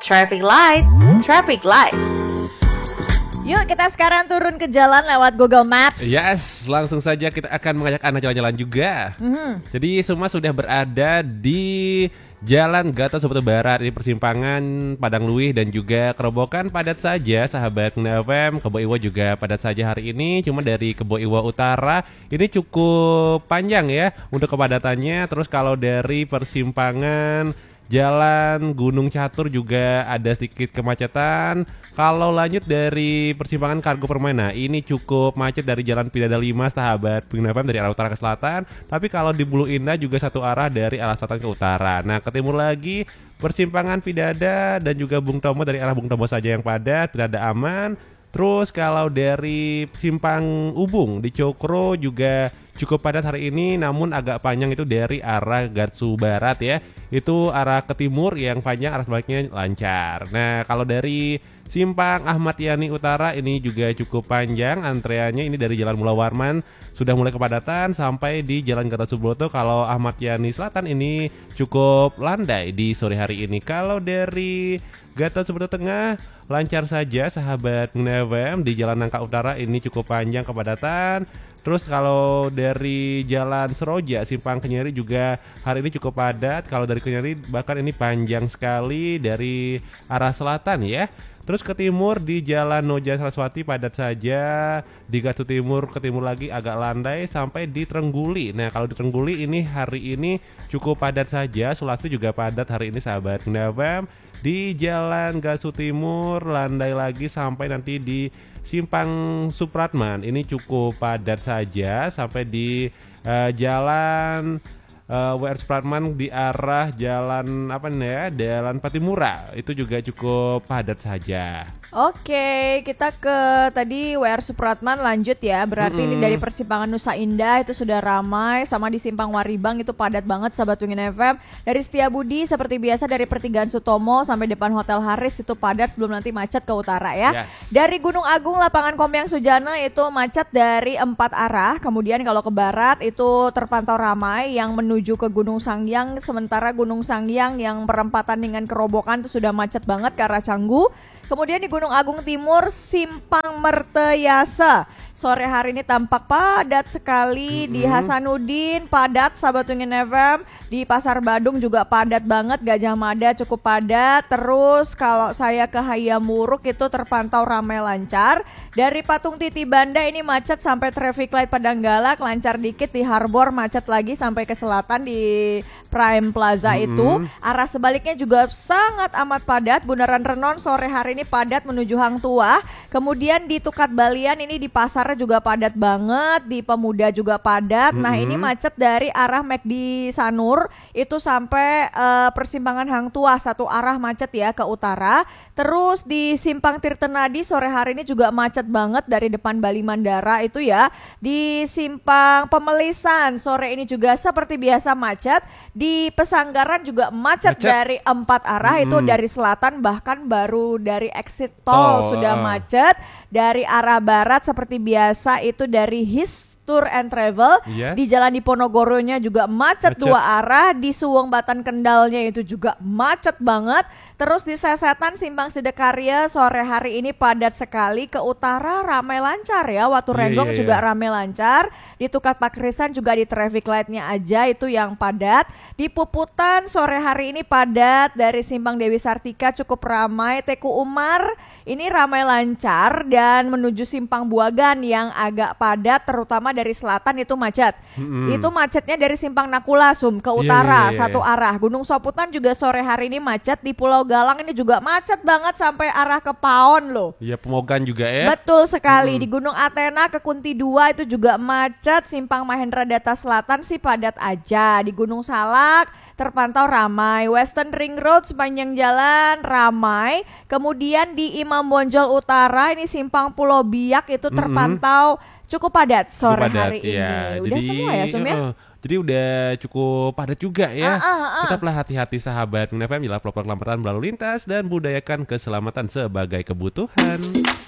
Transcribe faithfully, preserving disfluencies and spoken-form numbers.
Traffic light, traffic light. Yuk kita sekarang turun ke jalan lewat Google Maps. Yes, langsung saja kita akan mengajak Anda jalan-jalan juga. Mm-hmm. Jadi semua sudah berada di Jalan Gatot Subroto Barat. Ini persimpangan Padang Luih dan juga Kerobokan padat saja, sahabat F M. Kebo Iwo juga padat saja hari ini. Cuma dari Kebo Iwo Utara ini cukup panjang ya untuk kepadatannya. Terus kalau dari persimpangan Jalan Gunung Catur juga ada sedikit kemacetan. Kalau lanjut dari persimpangan Kargo Permana, ini cukup macet dari Jalan Pidada lima, sahabat F M, dari arah utara ke selatan. Tapi kalau di Bulu Indah juga satu arah dari arah selatan ke utara. Nah, ke timur lagi persimpangan Pidada dan juga Bung Tomo, dari arah Bung Tomo saja yang padat, tidak ada aman. Terus kalau dari Simpang Ubung di Cokro juga cukup padat hari ini, namun agak panjang itu dari arah Gatsu Barat ya. Itu arah ke timur yang panjang, arah sebaliknya lancar. Nah, kalau dari Simpang Ahmad Yani Utara ini juga cukup panjang antreannya, ini dari Jalan Mula Warman sudah mulai kepadatan sampai di Jalan Gatot Subroto. Kalau Ahmad Yani Selatan ini cukup landai di sore hari ini. Kalau dari Gatot Subroto Tengah lancar saja, sahabat F M. Di Jalan Nangka Utara ini cukup panjang kepadatan. Terus kalau dari Jalan Seroja Simpang Kenyeri juga hari ini cukup padat. Kalau dari Kenyeri bahkan ini panjang sekali dari arah selatan ya. Terus ke timur di Jalan Noja Saraswati padat saja. Di Gatu Timur ke timur lagi agak landai sampai di Trengguli. Nah, kalau di Trengguli ini hari ini cukup padat saja. Sulastri juga padat hari ini, sahabat F M. Di Jalan Gasu Timur landai lagi sampai nanti di Simpang Supratman. Ini cukup padat saja sampai di uh, Jalan Uh, W R Supratman di arah jalan apa nih ya, Jalan Patimura itu juga cukup padat saja. Oke, kita ke tadi W R Supratman lanjut ya. Berarti mm-hmm. ini dari persimpangan Nusa Indah itu sudah ramai, sama di Simpang Waribang itu padat banget, sahabat Wingin F M. Dari Setiabudi seperti biasa dari pertigaan Sutomo sampai depan Hotel Haris itu padat sebelum nanti macet ke utara ya. Yes. Dari Gunung Agung Lapangan Kompiang Sujana itu macet dari empat arah. Kemudian kalau ke barat itu terpantau ramai yang menuju menuju ke Gunung Sangyang, sementara Gunung Sangyang yang perempatan dengan Kerobokan itu sudah macet banget ke arah Canggu. Kemudian di Gunung Agung Timur Simpang Merteyasa sore hari ini tampak padat sekali. Mm-hmm. Di Hasanuddin padat, sahabat Wingin F M. Di Pasar Badung juga padat banget, Gajah Mada cukup padat. Terus kalau saya ke Hayamuruk itu terpantau ramai lancar. Dari Patung Titi Banda ini macet sampai traffic light Padanggalak, lancar dikit. Di Harbor macet lagi sampai ke selatan di Prime Plaza mm-hmm. itu. Arah sebaliknya juga sangat amat padat. Bundaran Renon sore hari ini padat menuju Hang Tuah. Kemudian di Tukat Balian ini di pasar juga padat banget. Di Pemuda juga padat. Mm-hmm. Nah ini macet dari arah McD Sanur itu sampai uh, persimpangan Hang Tuah, satu arah macet ya ke utara. Terus di Simpang Tirtenadi sore hari ini juga macet banget dari depan Bali Mandara itu ya. Di Simpang Pemelisan sore ini juga seperti biasa macet. Di Pesanggaran juga macet, macet. dari empat arah, mm-hmm. itu dari selatan, bahkan baru dari exit tol oh, sudah uh. macet. Dari arah barat seperti biasa itu dari His Tour and Travel. Yes. Di Jalan Diponegoronya juga macet, macet dua arah. Di Suweng Batan Kendalnya itu juga macet banget. Terus di Sesetan Simpang Sidekarya sore hari ini padat sekali. Ke utara ramai lancar ya. Watu Renggong yeah, yeah, juga yeah. ramai lancar. Di Tukat Pakrisan juga di traffic lightnya aja itu yang padat. Di Puputan sore hari ini padat. Dari Simpang Dewi Sartika cukup ramai. Teku Umar ini ramai lancar. Dan menuju Simpang Buagan yang agak padat, terutama dari selatan itu macet. Mm-hmm. Itu macetnya dari Simpang Nakulasum ke utara, yeah, yeah, yeah. satu arah. Gunung Soputan juga sore hari ini macet. Di Pulau Galang ini juga macet banget sampai arah ke Paon loh. Iya, Pemogan juga ya. Betul sekali. Mm-hmm. Di Gunung Athena ke Kunti dua itu juga macet. Simpang Mahendra Data Selatan sih padat aja. Di Gunung Salak terpantau ramai. Western Ring Road sepanjang jalan ramai. Kemudian di Imam Bonjol Utara ini Simpang Pulau Biak itu terpantau mm-hmm. cukup padat sore cukup padat, hari ya. ini. Udah jadi, semua ya, Sum ya? Uh, jadi udah cukup padat juga ya. Uh, uh, uh. Tetaplah hati-hati, sahabat F M, jelas protokol keselamatan berlalu lintas dan budayakan keselamatan sebagai kebutuhan.